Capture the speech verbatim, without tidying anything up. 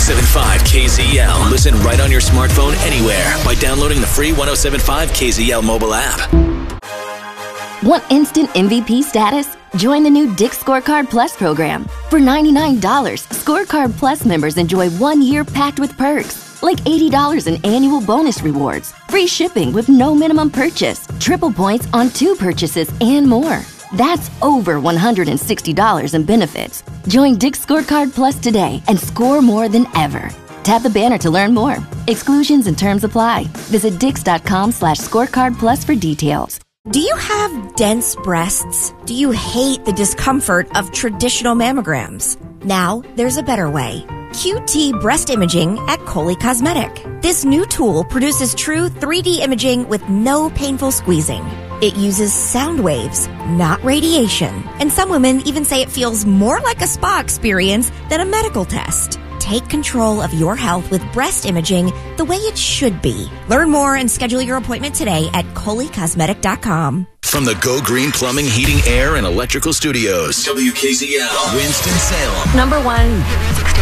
seven point five K Z L. Listen right on your smartphone anywhere by downloading the free one oh seven point five K Z L mobile app. Want instant M V P status? Join the new Dick's Scorecard Plus program. For ninety-nine dollars, Scorecard Plus members enjoy one year packed with perks, like eighty dollars in annual bonus rewards, free shipping with no minimum purchase, triple points on two purchases, and more. That's over one hundred sixty dollars in benefits. Join Dick's Scorecard Plus today and score more than ever. Tap the banner to learn more. Exclusions and terms apply. Visit dix.com slash scorecard plus for details. Do you have dense breasts? Do you hate the discomfort of traditional mammograms? Now, there's a better way. Q T Breast Imaging at Coley Cosmetic. This new tool produces true three D imaging with no painful squeezing. It uses sound waves, not radiation. And some women even say it feels more like a spa experience than a medical test. Take control of your health with breast imaging the way it should be. Learn more and schedule your appointment today at coley cosmetic dot com. From the Go Green Plumbing, Heating, Air, and Electrical Studios, W K Z L, Winston-Salem. Number one.